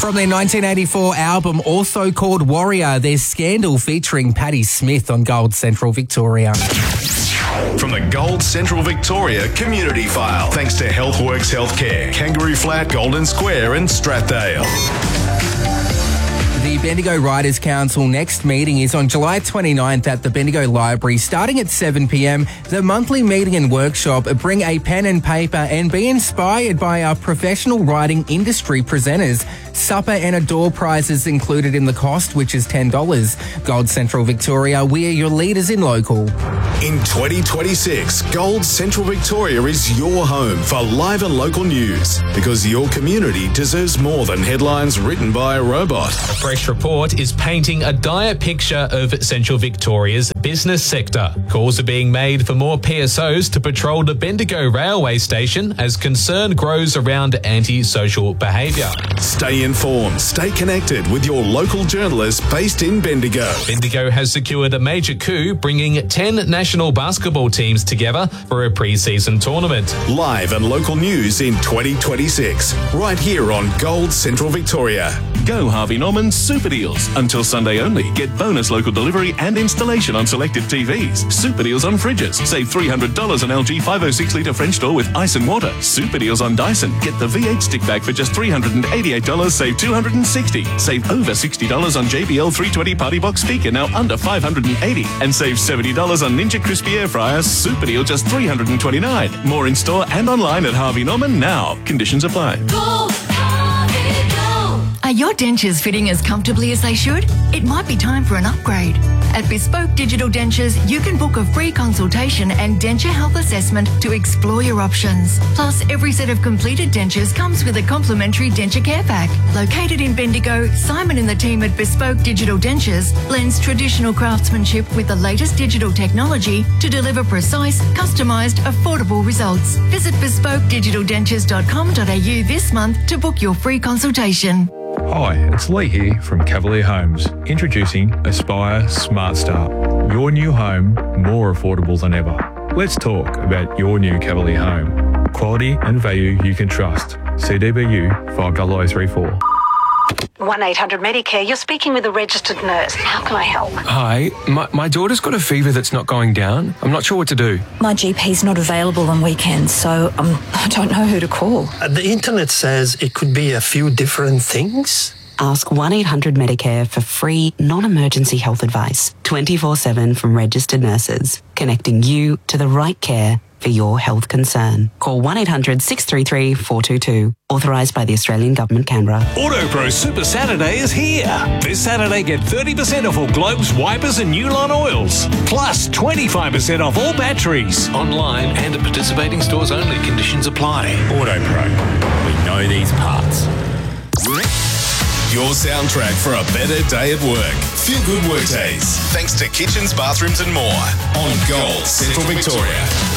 From their 1984 album, also called Warrior, there's Scandal featuring Patti Smith on Gold Central Victoria. From the Gold Central Victoria Community File, thanks to Healthworks Healthcare, Kangaroo Flat, Golden Square and Strathdale. The Bendigo Writers' Council next meeting is on July 29th at the Bendigo Library, starting at 7 p.m. The monthly meeting and workshop, bring a pen and paper and be inspired by our professional writing industry presenters. Supper and a door prizes included in the cost, which is $10. Gold Central Victoria, we are your leaders in local. In 2026, Gold Central Victoria is your home for live and local news, because your community deserves more than headlines written by a robot. Fresh Report is painting a dire picture of Central Victoria's business sector. Calls are being made for more PSOs to patrol the Bendigo railway station as concern grows around anti-social behaviour. Stay informed, stay connected with your local journalists based in Bendigo. Bendigo has secured a major coup, bringing 10 national basketball teams together for a pre-season tournament. Live and local news in 2026, right here on Gold Central Victoria. Go Harvey Norman's Super Deals. Until Sunday only. Get bonus local delivery and installation on selected TVs. Super Deals on fridges. Save $300 on LG 506-litre French door with ice and water. Super Deals on Dyson. Get the V8 stick bag for just $388. Save $260. Save over $60 on JBL 320 Party Box speaker, now under $580. And save $70 on Ninja Crispy Air Fryer. Super Deal just $329. More in store and online at Harvey Norman now. Conditions apply. Are your dentures fitting as comfortably as they should? It might be time for an upgrade. At Bespoke Digital Dentures, you can book a free consultation and denture health assessment to explore your options. Plus, every set of completed dentures comes with a complimentary denture care pack. Located in Bendigo, Simon and the team at Bespoke Digital Dentures blends traditional craftsmanship with the latest digital technology to deliver precise, customised, affordable results. Visit bespokedigitaldentures.com.au this month to book your free consultation. Hi, it's Lee here from Cavalier Homes, introducing Aspire Smart Start. Your new home, more affordable than ever. Let's talk about your new Cavalier home. Quality and value you can trust. CDBU 50034. 1-800-Medicare, you're speaking with a registered nurse. How can I help? Hi, my daughter's got a fever that's not going down. I'm not sure what to do. My GP's not available on weekends, so I don't know who to call. The internet says it could be a few different things. Ask 1-800-Medicare for free, non-emergency health advice, 24/7 from registered nurses, connecting you to the right care for your health concern. Call 1-800-633-422. Authorised by the Australian Government, Canberra. AutoPro Super Saturday is here. This Saturday, get 30% off all globes, wipers and Newline oils. Plus 25% off all batteries. Online and at participating stores only. Conditions apply. AutoPro. We know these parts. Your soundtrack for a better day at work. Feel good work days. Thanks to Kitchens, Bathrooms and More on Gold Central Victoria.